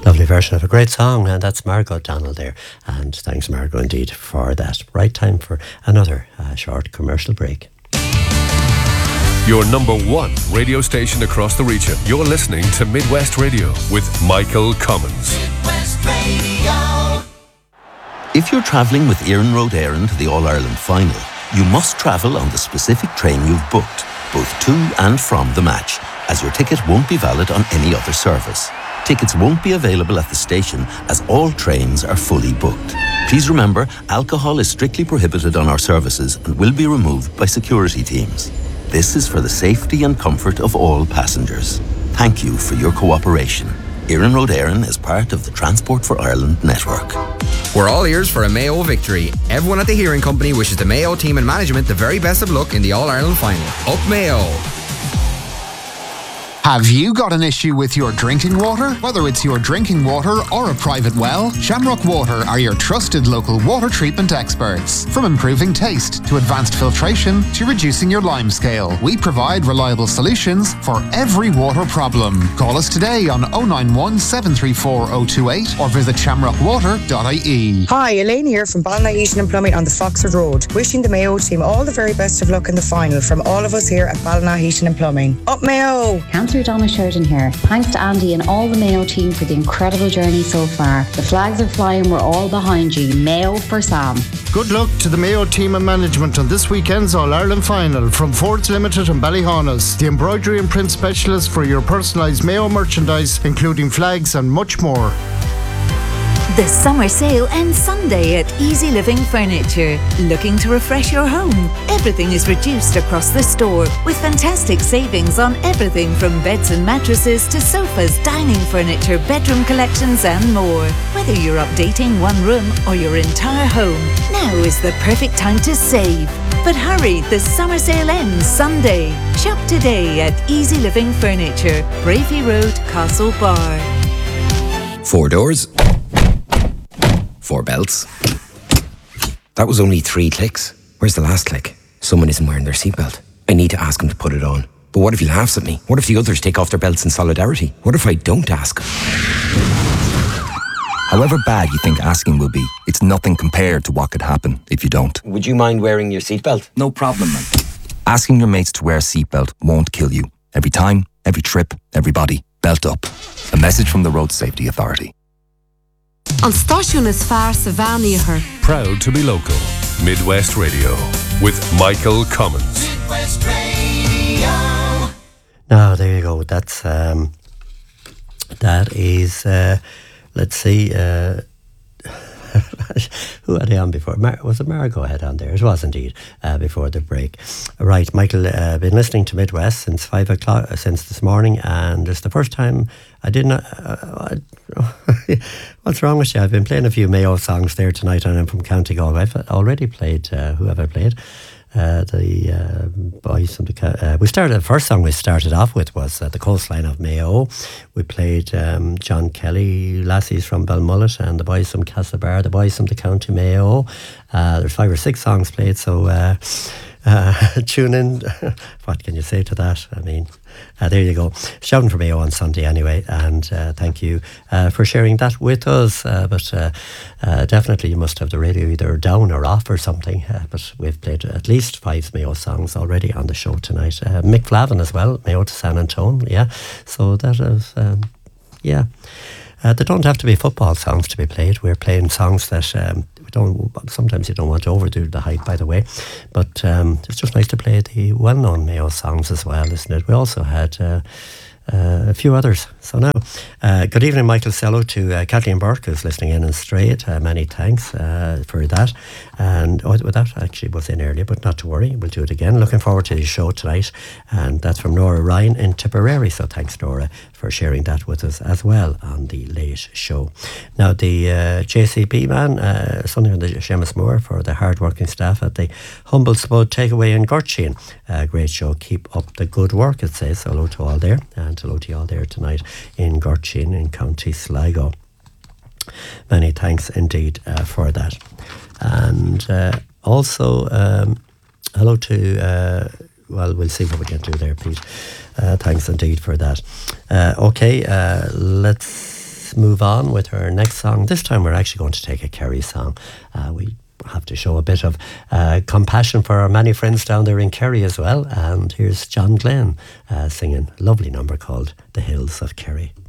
Lovely version of a great song, and that's Margot Donald there. And thanks, Margot, indeed, for that. Right time for another short commercial break. Your number one radio station across the region. You're listening to Midwest Radio with Michael Cummins. Midwest Radio. If you're travelling with Éireann Road Éireann to the All-Ireland final, you must travel on the specific train you've booked, both to and from the match, as your ticket won't be valid on any other service. Tickets won't be available at the station as all trains are fully booked. Please remember, alcohol is strictly prohibited on our services and will be removed by security teams. This is for the safety and comfort of all passengers. Thank you for your cooperation. Éireann Road Éireann is part of the Transport for Ireland network. We're all ears for a Mayo victory. Everyone at the Hearing Company wishes the Mayo team and management the very best of luck in the All-Ireland final. Up Mayo! Have you got an issue with your drinking water? Whether it's your drinking water or a private well, Shamrock Water are your trusted local water treatment experts. From improving taste to advanced filtration to reducing your lime scale, we provide reliable solutions for every water problem. Call us today on 091 734 028 or visit shamrockwater.ie. Hi, Elaine here from Ballina Heating and Plumbing on the Foxford Road. Wishing the Mayo team all the very best of luck in the final from all of us here at Ballina Heating and Plumbing. Up Mayo! Councillor Donna Sheridan here. Thanks to Andy and all the Mayo team for the incredible journey so far. The flags are flying, we're all behind you. Mayo for Sam. Good luck to the Mayo team and management on this weekend's All-Ireland final from Fords Limited and Ballyhaunis, the embroidery and print specialist for your personalised Mayo merchandise, including flags and much more. The summer sale ends Sunday at Easy Living Furniture. Looking to refresh your home? Everything is reduced across the store with fantastic savings on everything from beds and mattresses to sofas, dining furniture, bedroom collections and more. Whether you're updating one room or your entire home, now is the perfect time to save. But hurry, the summer sale ends Sunday. Shop today at Easy Living Furniture, Bravey Road, Castle Bar. 4 doors. 4 belts. That was only 3 clicks. Where's the last click? Someone isn't wearing their seatbelt. I need to ask him to put it on. But what if he laughs at me? What if the others take off their belts in solidarity? What if I don't ask? However bad you think asking will be, it's nothing compared to what could happen if you don't. Would you mind wearing your seatbelt? No problem, man. Asking your mates to wear a seatbelt won't kill you. Every time, every trip, everybody, belt up. A message from the Road Safety Authority. An stáisiún is fearr sa bheaníochar. Proud to be local. Midwest Radio with Michael Cummins. Midwest Radio. Now, there you go. That's that is let's see, who had he on before? Was it Margot had on there? It was indeed, before the break. Right, Michael, been listening to Midwest since 5 o'clock, since this morning, and it's the first time I didn't. What's wrong with you? I've been playing a few Mayo songs there tonight, and I'm from County Galway. I've already played. Who have I played? The boys from the. We started. The first song we started off with was The Coastline of Mayo. We played John Kelly, Lassies from Belmullet, and the boys from Castlebar, the boys from the County Mayo. There's 5 or 6 songs played, so tune in. What can you say to that? I mean, there you go. Shouting for Mayo on Sunday anyway, and thank you for sharing that with us. But definitely you must have the radio either down or off or something. But we've played at least 5 Mayo songs already on the show tonight. Mick Flavin as well, Mayo to San Antone, yeah. So that is, yeah. They don't have to be football songs to be played. We're playing songs that we don't. Sometimes you don't want to overdo the hype, by the way. But it's just nice to play the well-known Mayo songs as well, isn't it? We also had a few others. So now, good evening, Michael Sello, to Kathleen Burke, who's listening in straight. Many thanks for that. And that actually was in earlier, but not to worry, we'll do it again. Looking forward to the show tonight. And that's from Nora Ryan in Tipperary. So thanks, Nora, for sharing that with us as well on the late show. Now, the JCB man, something on the Seamus Moore for the hard-working staff at the Humble Spud Takeaway in Gurchin. Great show. Keep up the good work, it says. Hello to all there. And hello to you all there tonight in Gurchin in County Sligo. Many thanks indeed for that. And also, hello to, well, we'll see what we can do there, Pete. Thanks indeed for that. Okay, let's move on with our next song. This time we're actually going to take a Kerry song. We have to show a bit of compassion for our many friends down there in Kerry as well. And here's John Glenn singing a lovely number called The Hills of Kerry.